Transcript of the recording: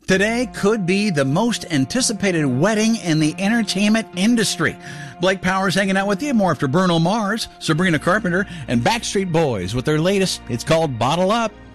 Today could be the most anticipated wedding in the entertainment industry. Blake Powers hanging out with you. More after Bruno Mars, Sabrina Carpenter, and Backstreet Boys with their latest. It's called Bottle Up.